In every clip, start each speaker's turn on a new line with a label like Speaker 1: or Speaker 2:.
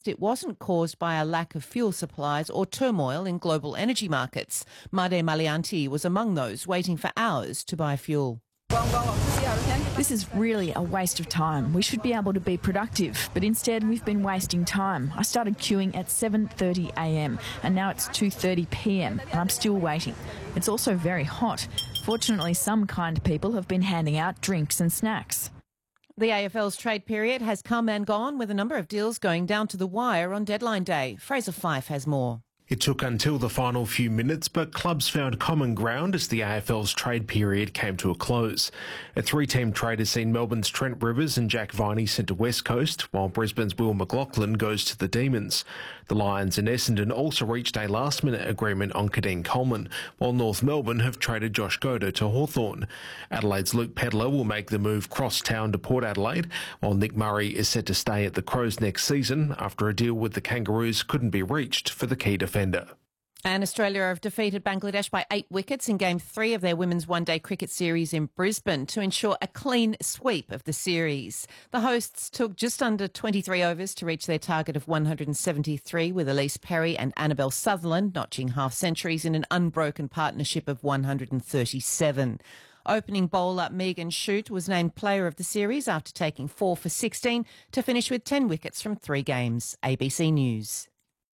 Speaker 1: it wasn't caused by a lack of fuel supplies or turmoil in global energy markets. Made Malianti was among those waiting for hours to buy fuel.
Speaker 2: This is really a waste of time. We should be able to be productive, but instead we've been wasting time. I started queuing at 7:30 a.m. and now it's 2:30 p.m. and I'm still waiting. It's also very hot. Fortunately, some kind people have been handing out drinks and snacks.
Speaker 1: The AFL's trade period has come and gone, with a number of deals going down to the wire on deadline day. Fraser Fife has more.
Speaker 3: It took until the final few minutes, but clubs found common ground as the AFL's trade period came to a close. A three-team trade has seen Melbourne's Trent Rivers and Jack Viney sent to West Coast, while Brisbane's Will McLaughlin goes to the Demons. The Lions and Essendon also reached a last-minute agreement on Kadeen Coleman, while North Melbourne have traded Josh Goda to Hawthorn. Adelaide's Luke Pedler will make the move cross-town to Port Adelaide, while Nick Murray is set to stay at the Crows next season after a deal with the Kangaroos couldn't be reached for the key defender.
Speaker 1: And Australia have defeated Bangladesh by 8 wickets in Game 3 of their women's one-day cricket series in Brisbane to ensure a clean sweep of the series. The hosts took just under 23 overs to reach their target of 173, with Elise Perry and Annabelle Sutherland notching half-centuries in an unbroken partnership of 137. Opening bowler Megan Shute was named player of the series after taking 4 for 16 to finish with 10 wickets from 3 games. ABC News.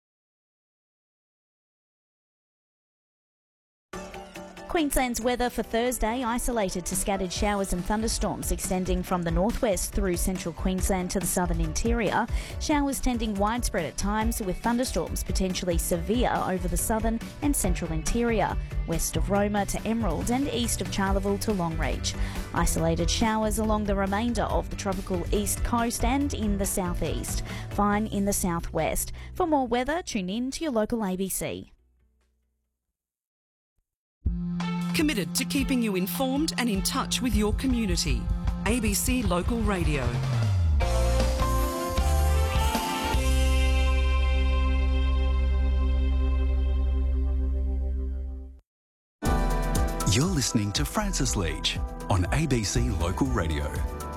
Speaker 4: Queensland's weather for Thursday, isolated to scattered showers and thunderstorms extending from the northwest through central Queensland to the southern interior. Showers tending widespread at times, with thunderstorms potentially severe over the southern and central interior, west of Roma to Emerald and east of Charleville to Longreach. Isolated showers along the remainder of the tropical east coast and in the southeast. Fine in the southwest. For more weather, tune in to your local ABC.
Speaker 5: Committed to keeping you informed and in touch with your community. ABC Local Radio.
Speaker 6: You're listening to Francis Leach on ABC Local Radio.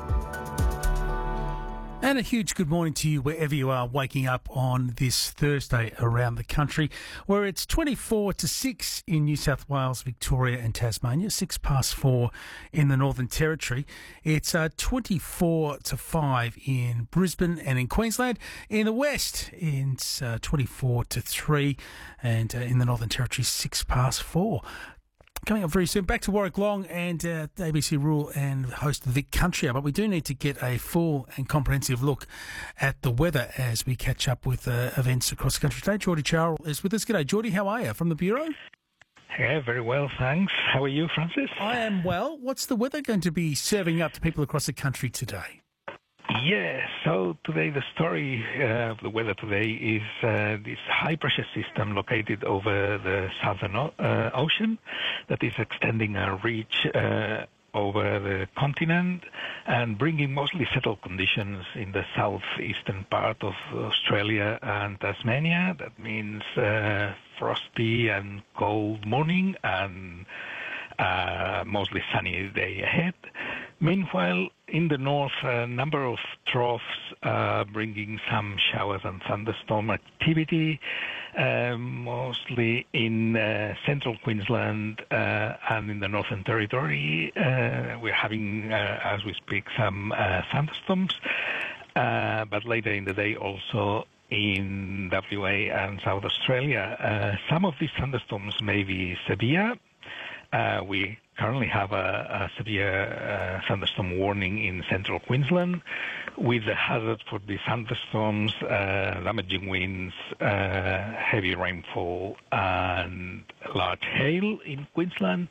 Speaker 7: And a huge good morning to you wherever you are waking up on this Thursday around the country, where it's 24 to 6 in New South Wales, Victoria and Tasmania, 6 past 4 in the Northern Territory. It's 24 to 5 in Brisbane and in Queensland. In the West, it's 24 to 3, and in the Northern Territory, 6 past 4. Coming up very soon, back to Warwick Long and ABC Rural and host of the Vic Country Hour. But we do need to get a full and comprehensive look at the weather as we catch up with events across the country today. Geordie Charles is with us. G'day, Geordie. How are you from the Bureau?
Speaker 8: Yeah, very well, thanks. How are you, Francis?
Speaker 7: I am well. What's the weather going to be serving up to people across the country today?
Speaker 8: Yeah, so today the story of the weather today is this high-pressure system located over the Southern Ocean that is extending a reach over the continent and bringing mostly settled conditions in the southeastern part of Australia and Tasmania. That means frosty and cold morning and mostly sunny day ahead. Meanwhile, in the north, a number of troughs bringing some showers and thunderstorm activity, mostly in central Queensland and in the Northern Territory. We're having, as we speak, some thunderstorms, but later in the day also in WA and South Australia. Some of these thunderstorms may be severe. We currently have a severe thunderstorm warning in central Queensland, with the hazard for these thunderstorms, damaging winds, heavy rainfall and large hail in Queensland,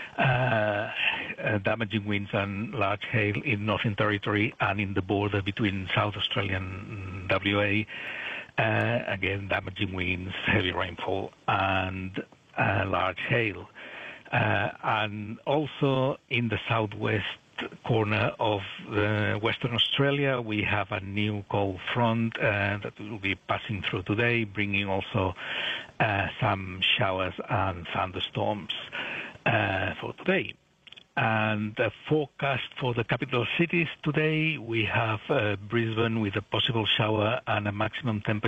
Speaker 8: damaging winds and large hail in Northern Territory and in the border between South Australia and WA. Again, damaging winds, heavy rainfall and large hail. And also in the southwest corner of Western Australia, we have a new cold front that will be passing through today, bringing also some showers and thunderstorms for today. And the forecast for the capital cities today, we have Brisbane with a possible shower and a maximum temperature